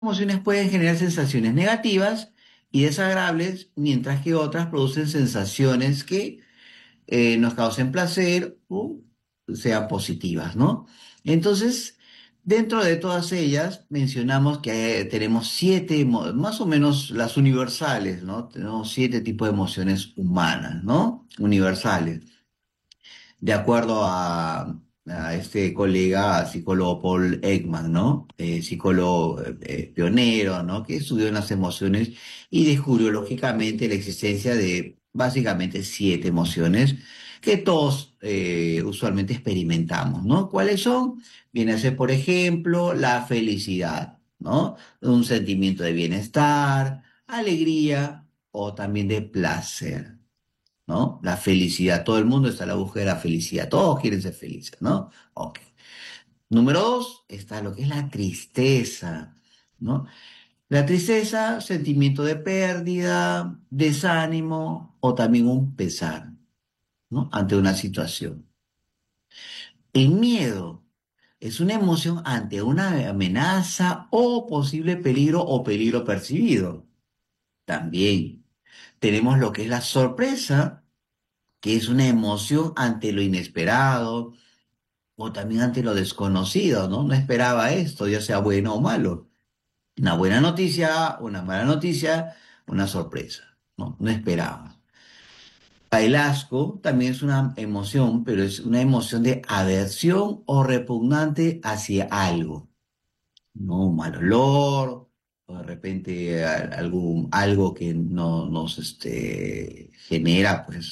Emociones pueden generar sensaciones negativas y desagradables, mientras que otras producen sensaciones que nos causen placer o sean positivas, ¿no? Entonces, dentro de todas ellas, mencionamos que tenemos más o menos las universales, ¿no? Tenemos 7 tipos de emociones humanas, ¿no? Universales de acuerdo a este colega psicólogo Paul Ekman, ¿no? Psicólogo pionero, ¿no? Que estudió en las emociones y descubrió lógicamente la existencia de básicamente 7 emociones que todos usualmente experimentamos, ¿no? ¿Cuáles son? Viene a ser, por ejemplo, la felicidad, ¿no? Un sentimiento de bienestar, alegría o también de placer. ¿No? La felicidad, todo el mundo está a la búsqueda de la felicidad, todos quieren ser felices, ¿no? Ok. Número 2 está lo que es la tristeza, ¿no? La tristeza, sentimiento de pérdida, desánimo o también un pesar, ¿no? Ante una situación. El miedo es una emoción ante una amenaza o posible peligro o peligro percibido. También tenemos lo que es la sorpresa, que es una emoción ante lo inesperado o también ante lo desconocido, ¿no? No esperaba esto, ya sea bueno o malo. Una buena noticia, una mala noticia, una sorpresa, ¿no? No esperaba. El asco también es una emoción, pero es una emoción de aversión o repugnante hacia algo, ¿no? Un mal olor, o de repente algo que no nos genera pues,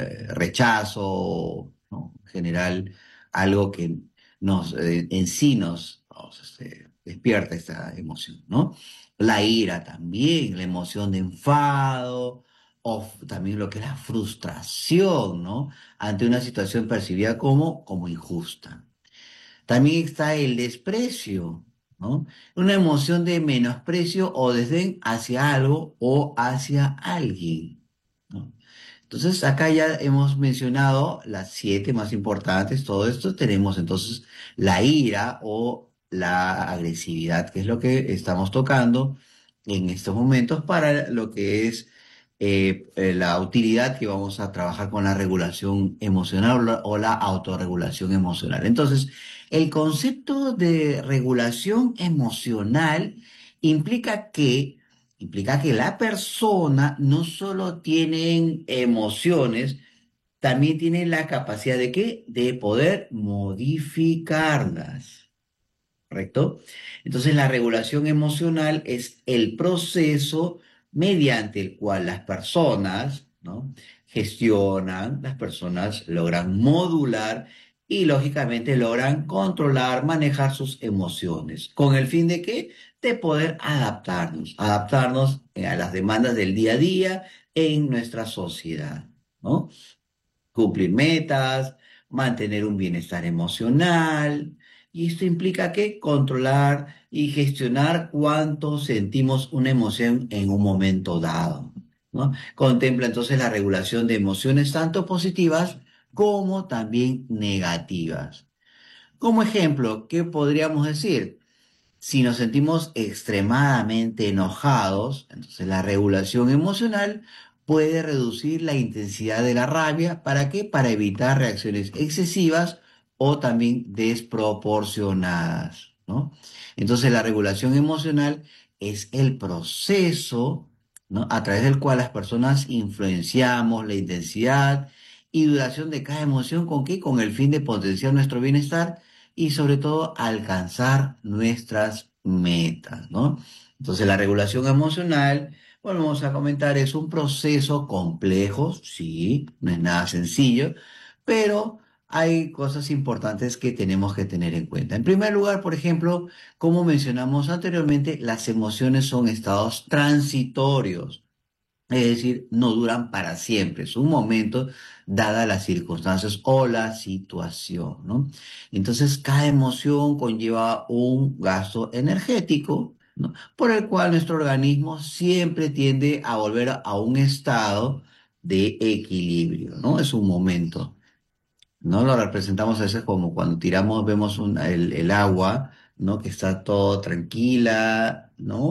rechazo, ¿no? En general, algo que en sí nos despierta esta emoción, ¿no? La ira también, la emoción de enfado, o también lo que es la frustración, ¿no? Ante una situación percibida como injusta. También está el desprecio, ¿no? Una emoción de menosprecio o desdén hacia algo o hacia alguien, ¿no? Entonces, acá ya hemos mencionado las 7 más importantes. Todo esto tenemos entonces la ira o la agresividad, que es lo que estamos tocando en estos momentos para lo que es la utilidad que vamos a trabajar con la regulación emocional o la autorregulación emocional. Entonces, el concepto de regulación emocional implica que implica que la persona no solo tiene emociones, también tiene la capacidad de qué? De poder modificarlas. ¿Correcto? Entonces, la regulación emocional es el proceso mediante el cual las personas, ¿no? Gestionan, las personas logran modular y lógicamente logran controlar, manejar sus emociones. ¿Con el fin de qué? De poder adaptarnos a las demandas del día a día en nuestra sociedad, ¿no? Cumplir metas, mantener un bienestar emocional. Y esto implica que controlar y gestionar cuánto sentimos una emoción en un momento dado, ¿no? Contempla entonces la regulación de emociones tanto positivas como también negativas. Como ejemplo, ¿qué podríamos decir? Si nos sentimos extremadamente enojados, entonces la regulación emocional puede reducir la intensidad de la rabia. ¿Para qué? Para evitar reacciones excesivas o también desproporcionadas, ¿no? Entonces la regulación emocional es el proceso, ¿no? A través del cual las personas influenciamos la intensidad y duración de cada emoción. ¿Con qué? Con el fin de potenciar nuestro bienestar y sobre todo alcanzar nuestras metas, ¿no? Entonces la regulación emocional, volvemos a comentar, es un proceso complejo, sí, no es nada sencillo, pero hay cosas importantes que tenemos que tener en cuenta. En primer lugar, por ejemplo, como mencionamos anteriormente, las emociones son estados transitorios. Es decir, no duran para siempre, es un momento dadas las circunstancias o la situación, ¿no? Entonces, cada emoción conlleva un gasto energético, ¿no? Por el cual nuestro organismo siempre tiende a volver a un estado de equilibrio, ¿no? Es un momento. ¿No? Lo representamos a veces como cuando tiramos, vemos el agua, ¿no? Que está todo tranquila, ¿no?